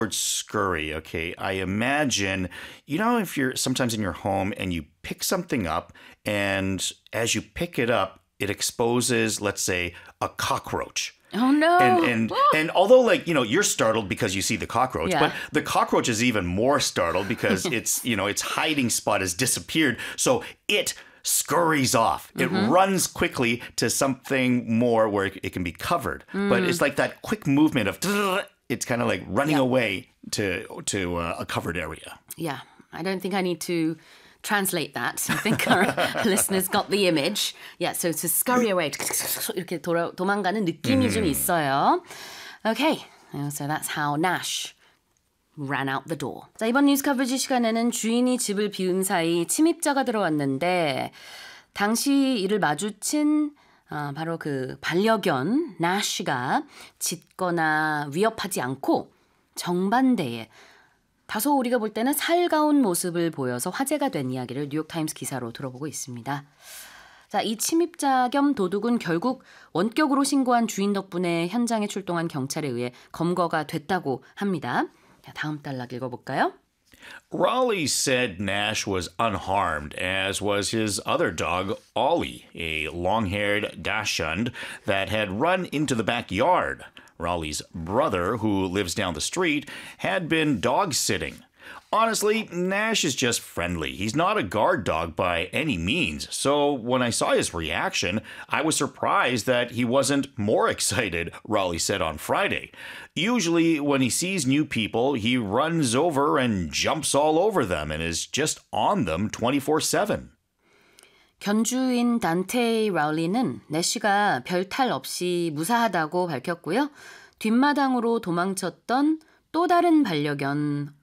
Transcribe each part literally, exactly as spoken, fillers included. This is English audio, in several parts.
word scurry, okay, I imagine, you know, if you're sometimes in your home and you pick something up, and as you pick it up, it exposes, let's say, a cockroach. Oh no. And and and although like, you know, you're startled because you see the cockroach, Yeah. but the cockroach is even more startled because it's, you know, its hiding spot has disappeared. So it scurries off. It runs quickly to something more where it, it can be covered. But it's like that quick movement of it's kind of like running Yeah. away to to uh, a covered area. Yeah, I don't think I need to translate that. I think our listeners got the image. Yeah, so to scurry away 이렇게 돌아, 도망가는 느낌이 좀 있어요. Okay, so that's how Nash ran out the door. 자, 이번 뉴스 커버지 시간에는 주인이 집을 비운 사이 침입자가 들어왔는데 당시 이를 마주친 아, 바로 그 반려견 나쉬가 짖거나 위협하지 않고 정반대의 다소 우리가 볼 때는 살가운 모습을 보여서 화제가 된 이야기를 뉴욕타임스 기사로 들어보고 있습니다. 자, 이 침입자 겸 도둑은 결국 원격으로 신고한 주인 덕분에 현장에 출동한 경찰에 의해 검거가 됐다고 합니다. 자, 다음 단락 읽어볼까요? Raleigh said Nash was unharmed, as was his other dog, Ollie, a long-haired dachshund that had run into the backyard. Raleigh's brother, who lives down the street, had been dog-sitting. Honestly, Nash is just friendly. He's not a guard dog by any means. So when I saw his reaction, I was surprised that he wasn't more excited, Raleigh said on Friday. Usually, when he sees new people, he runs over and jumps all over them and is just on them twenty-four seven. 견주인 단테이 라울리는 내쉬가 별 탈 없이 무사하다고 밝혔고요. 뒷마당으로 도망쳤던 또 다른 반려견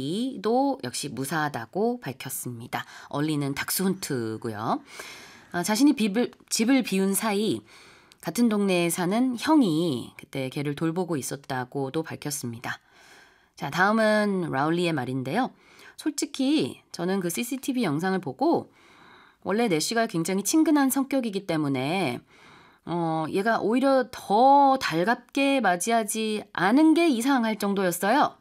얼리도 역시 무사하다고 밝혔습니다. 얼리는 닥스훈트고요. 아, 자신이 집을, 집을 비운 사이 같은 동네에 사는 형이 그때 걔를 돌보고 있었다고도 밝혔습니다. 자, 다음은 라울리의 말인데요. 솔직히 저는 그 씨씨티비 영상을 보고 원래 내쉬가 굉장히 친근한 성격이기 때문에 어, 얘가 오히려 더 달갑게 맞이하지 않은 게 이상할 정도였어요.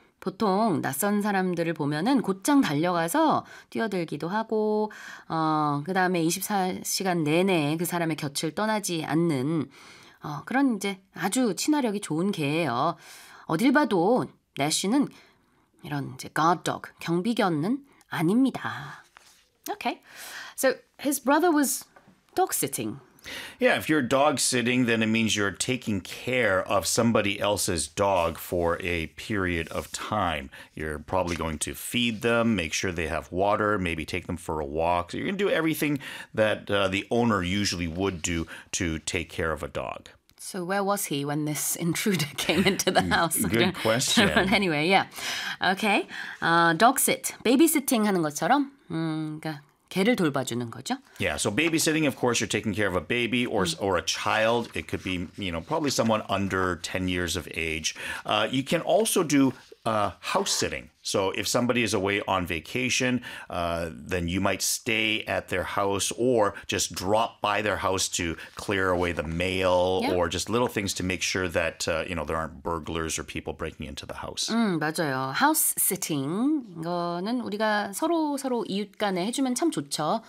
보통 낯선 사람들을 보면은 곧장 달려가서 뛰어들기도 하고 어, 그 다음에 이십사 시간 내내 그 사람의 곁을 떠나지 않는 어, 그런 이제 아주 친화력이 좋은 개예요. 어딜 봐도 내쉬는 이런 이제 guard dog, 경비견은 아닙니다. Okay, so his brother was dog sitting. Yeah, if you're dog sitting, then it means you're taking care of somebody else's dog for a period of time. You're probably going to feed them, make sure they have water, maybe take them for a walk. So you're going to do everything that uh, the owner usually would do to take care of a dog. So where was he when this intruder came into the house? Good question. Anyway, yeah. Okay. Uh, dog sit. babysitting 하는 것처럼 음, 그러니까 개를 돌봐주는 거죠. Yeah, so babysitting, of course, you're taking care of a baby or or a child. It could be, you know, probably someone under ten years of age. Uh, you can also do uh, house sitting. So if somebody is away on vacation, uh, then you might stay at their house or just drop by their house to clear away the mail Yeah. or just little things to make sure that, uh, you know, there aren't burglars or people breaking into the house. 음, 맞아요. house sitting 이거는 우리가 서로 서로 이웃 간에 해주면 참 좋죠.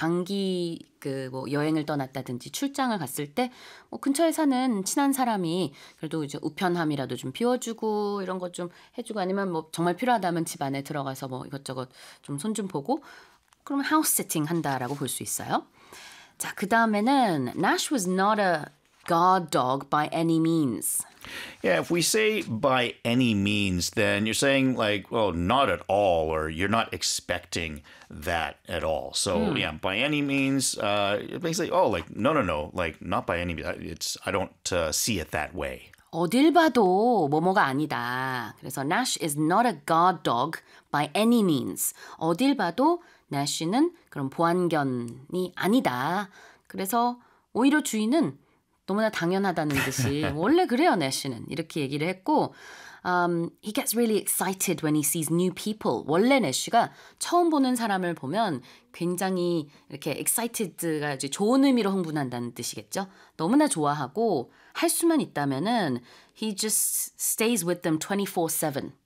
장기 그 뭐 여행을 떠났다든지 출장을 갔을 때 뭐 근처에 사는 친한 사람이 그래도 이제 우편함이라도 좀 비워주고 이런 것 좀 해주고 아니면 뭐 정말 필요하다면 집 안에 들어가서 뭐 이것저것 좀 손 좀 보고 그러면 house sitting 한다라고 볼 수 있어요. 자, 그 다음에는 Nash was not a guard dog by any means. Yeah, if we say by any means, then you're saying like, well, not at all, or you're not expecting that at all. So yeah, by any means, uh, basically, oh, like no, no, no, like not by any means. It's I don't uh, see it that way. 어딜 봐도 뭐뭐가 아니다. 그래서 Nash is not a guard dog by any means. 어딜 봐도 Nash는 그런 보안견이 아니다. 그래서 오히려 주인은 너무나 당연하다는 듯이 원래 그래요, 내쉬는. 이렇게 얘기를 했고 um, he gets really excited when he sees new people. 원래 내쉬가 처음 보는 사람을 보면 굉장히 이렇게 excited가 이제 좋은 의미로 흥분한다는 뜻이겠죠. 너무나 좋아하고 할 수만 있다면은 he just stays with them twenty-four seven.